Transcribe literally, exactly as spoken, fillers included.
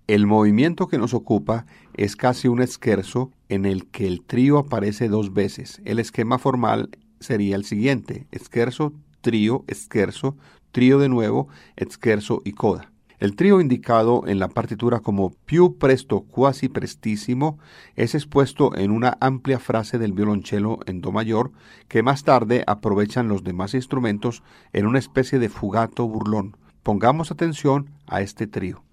El movimiento que nos ocupa es casi un scherzo en el que el trío aparece dos veces. El esquema formal sería el siguiente: scherzo, trío, scherzo, trío de nuevo, scherzo y coda. El trío indicado en la partitura como più presto quasi prestissimo es expuesto en una amplia frase del violonchelo en do mayor que más tarde aprovechan los demás instrumentos en una especie de fugato burlón. Pongamos atención a este trío.